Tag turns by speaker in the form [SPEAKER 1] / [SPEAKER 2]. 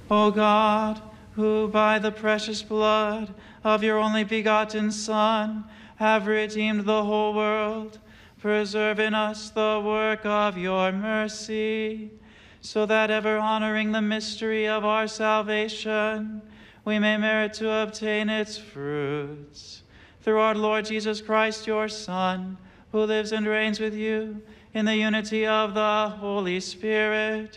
[SPEAKER 1] O God, who by the precious blood of your only begotten Son have redeemed the whole world, preserve in us the work of your mercy, so that ever honoring the mystery of our salvation, we may merit to obtain its fruits. Through our Lord Jesus Christ, your Son, who lives and reigns with you in the unity of the Holy Spirit,